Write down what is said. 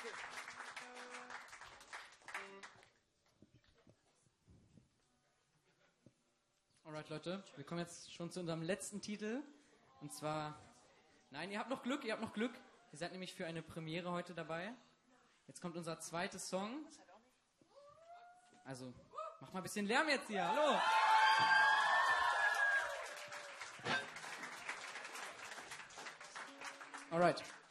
Alright, Leute, wir kommen jetzt schon zu unserem letzten Titel. Und zwar... Nein, ihr habt noch Glück. Ihr seid nämlich für eine Premiere heute dabei. Jetzt kommt unser zweites Song. Also, macht mal ein bisschen Lärm jetzt hier. Hallo! Alright.